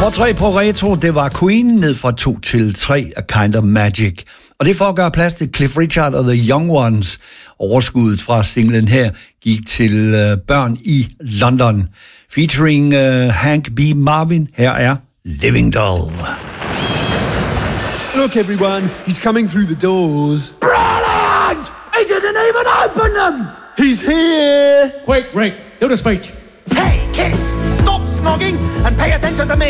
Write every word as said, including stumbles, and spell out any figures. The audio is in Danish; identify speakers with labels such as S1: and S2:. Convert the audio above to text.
S1: Nummer tre på retro, det var Queen, ned fra to til tre, A Kind of Magic. Og det for at gøre plads til Cliff Richard og The Young Ones. Overskuddet fra singlen her gik til uh, børn i London. Featuring uh, Hank B. Marvin, her er Living Doll.
S2: Look everyone, he's coming through the doors.
S3: Brilliant! He didn't even open them!
S2: He's here!
S4: Quick, Rick, do the speech.
S3: Hey kids, stop snogging and pay attention to me!